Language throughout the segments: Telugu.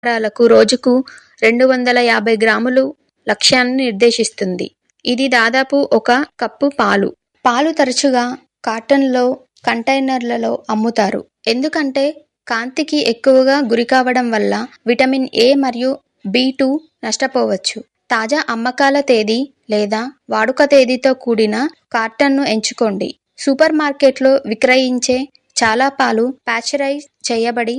ఆహారాలకు రోజుకు 250 గ్రాములు లక్ష్యాన్ని నిర్దేశిస్తుంది. ఇది దాదాపు 1 కప్పు పాలు. పాలు తరచుగా కార్టన్లో, కంటైనర్లలో అమ్ముతారు. ఎందుకంటే కాంతికి ఎక్కువగా గురికావడం వల్ల విటమిన్ ఏ మరియు బి2 నష్టపోవచ్చు. తాజా అమ్మకాల తేదీ లేదా వాడుక తేదీతో కూడిన కార్టన్ను ఎంచుకోండి. సూపర్ మార్కెట్లో విక్రయించే చాలా పాలు పాశ్చరైజ్ చేయబడి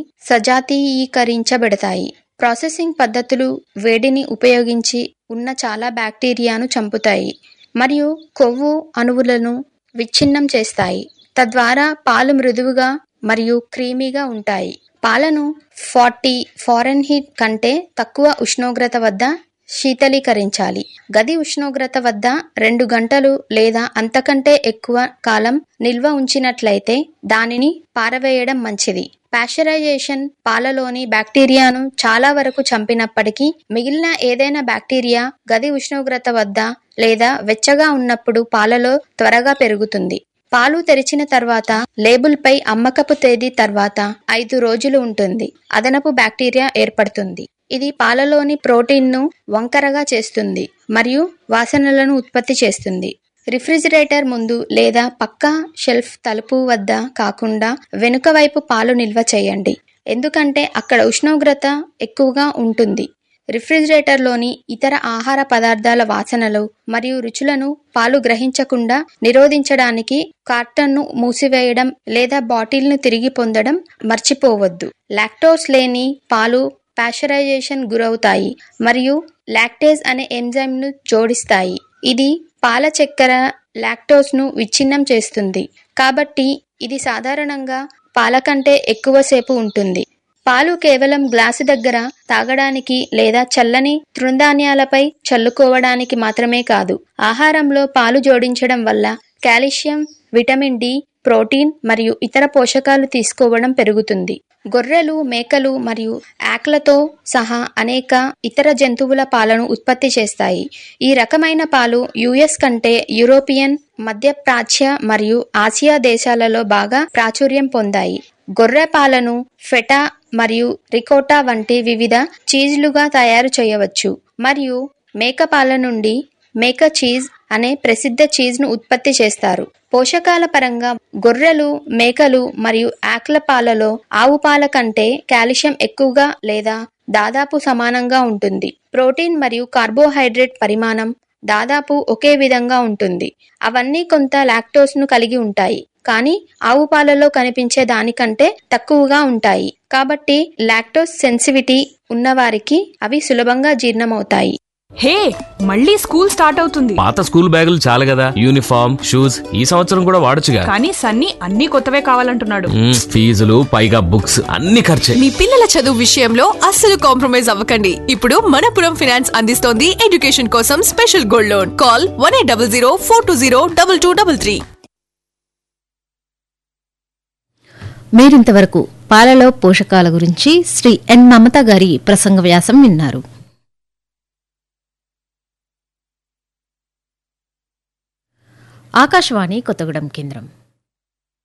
సజాతీయీకరించబడతాయి. ప్రాసెసింగ్ పద్ధతులు వేడిని ఉపయోగించి ఉన్న చాలా బ్యాక్టీరియాను చంపుతాయి మరియు కొవ్వు అణువులను విచ్ఛిన్నం చేస్తాయి. తద్వారా పాలు మృదువుగా మరియు క్రీమీగా ఉంటాయి. పాలను 40 ఫారెన్హీట్ కంటే తక్కువ ఉష్ణోగ్రత వద్ద శీతలీకరించాలి. గది ఉష్ణోగ్రత వద్ద 2 గంటలు లేదా అంతకంటే ఎక్కువ కాలం నిల్వ ఉంచినట్లయితే దానిని పారవేయడం మంచిది. పాశ్చరైజేషన్ పాలలోని బ్యాక్టీరియాను చాలా వరకు చంపినప్పటికీ మిగిలిన ఏదైనా బ్యాక్టీరియా గది ఉష్ణోగ్రత వద్ద లేదా వెచ్చగా ఉన్నప్పుడు పాలలో త్వరగా పెరుగుతుంది. పాలు తెరిచిన తర్వాత లేబుల్పై అమ్మకపు తేదీ తర్వాత 5 రోజులు ఉంటుంది. అదనపు బ్యాక్టీరియా ఏర్పడుతుంది. ఇది పాలలోని ప్రోటీన్ను వంకరగా చేస్తుంది మరియు వాసనలను ఉత్పత్తి చేస్తుంది. రిఫ్రిజిరేటర్ ముందు లేదా పక్క షెల్ఫ్ తలుపు వద్ద కాకుండా వెనుక వైపు పాలు నిల్వ చేయండి, ఎందుకంటే అక్కడ ఉష్ణోగ్రత ఎక్కువగా ఉంటుంది. రిఫ్రిజిరేటర్లోని ఇతర ఆహార పదార్థాల వాసనలు మరియు రుచులను పాలు గ్రహించకుండా నిరోధించడానికి కార్టన్ను మూసివేయడం లేదా బాటిల్ను తిరిగి పొందడం మర్చిపోవద్దు. లాక్టోస్ లేని పాలు పాశ్చరైజేషన్ గురవుతాయి మరియు లాక్టేజ్ అనే ఎంజైమ్ను జోడిస్తాయి. ఇది పాల చక్కెర లాక్టోస్ను విచ్ఛిన్నం చేస్తుంది, కాబట్టి ఇది సాధారణంగా పాల కంటే ఎక్కువసేపు ఉంటుంది. పాలు కేవలం గ్లాసు దగ్గర తాగడానికి లేదా చల్లని తృణధాన్యాలపై చల్లుకోవడానికి మాత్రమే కాదు. ఆహారంలో పాలు జోడించడం వల్ల కాల్షియం, విటమిన్ డి, ప్రోటీన్ మరియు ఇతర పోషకాలు తీసుకోవడం పెరుగుతుంది. గొర్రెలు, మేకలు మరియు ఆక్లతో సహా అనేక ఇతర జంతువుల పాలను ఉత్పత్తి చేస్తాయి. ఈ రకమైన పాలు యుఎస్ కంటే యూరోపియన్, మధ్యప్రాచ్య మరియు ఆసియా దేశాలలో బాగా ప్రాచుర్యం పొందాయి. గొర్రె పాలను ఫెటా మరియు రికోటా వంటి వివిధ చీజ్లుగా తయారు చేయవచ్చు మరియు మేక పాల నుండి మేక చీజ్ అనే ప్రసిద్ధ చీజ్ను ఉత్పత్తి చేస్తారు. పోషకాల పరంగా గొర్రెలు, మేకలు మరియు ఆక్ల పాలలో ఆవు పాల కంటే కాల్షియం ఎక్కువగా లేదా దాదాపు సమానంగా ఉంటుంది. ప్రోటీన్ మరియు కార్బోహైడ్రేట్ పరిమాణం దాదాపు ఒకే విధంగా ఉంటుంది. అవన్నీ కొంత లాక్టోస్ను కలిగి ఉంటాయి, కానీ ఆవు పాలలో కనిపించే దానికంటే తక్కువగా ఉంటాయి. కాబట్టి లాక్టోస్ సెన్సిటివిటీ ఉన్నవారికి అవి సులభంగా జీర్ణమవుతాయి. హే, మళ్ళీ స్కూల్ స్టార్ట్ అవుతుంది. పాత స్కూల్ బ్యాగులు చాలు కదా, యూనిఫామ్, షూస్ ఈ సంవత్సరం కూడా వాడొచ్చుగా. కానీ సన్నీ అన్ని కొత్తవే కావాలంటున్నాడు. ఫీజులు పైగా బుక్స్ అన్ని ఖర్చే. మీ పిల్లల చదువు విషయంలో అస్సలు కాంప్రమైజ్ అవ్వకండి. ఇప్పుడు మనపురం ఫైనాన్స్ అందిస్తోంది ఎడ్యుకేషన్ కోసం స్పెషల్ గోల్డ్ లోన్. కాల్ 1800 420 2233. మీరింతవరకు పాలలో పోషకాల గురించి శ్రీ ఎన్ మమత గారి ప్రసంగ వ్యాసం విన్నారు. ఆకాశవాణి కొత్తగూడెం కేంద్రం.